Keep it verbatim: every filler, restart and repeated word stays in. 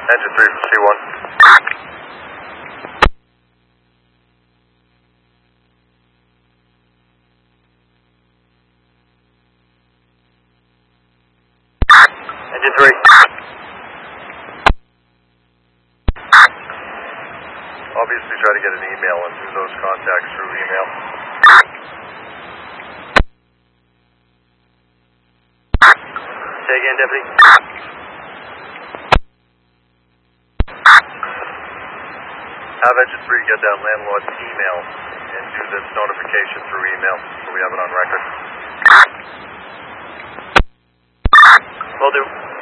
Engine three from C one. Engine three. Obviously try to get an email and do those contacts through email. Say again, Deputy. Have Engine three get that landlord's email and do this notification through email so we have it on record. Will do.